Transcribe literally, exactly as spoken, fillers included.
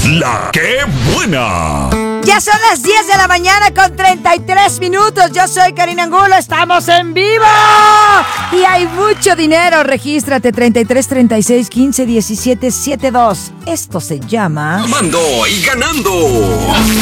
La que buena. Ya son las diez de la mañana con treinta y tres minutos. Yo soy Karina Angulo, estamos en vivo. Y hay mucho dinero. Regístrate treinta y tres, treinta y seis, quince, diecisiete, setenta y dos. Esto se llama... Mando y ganando.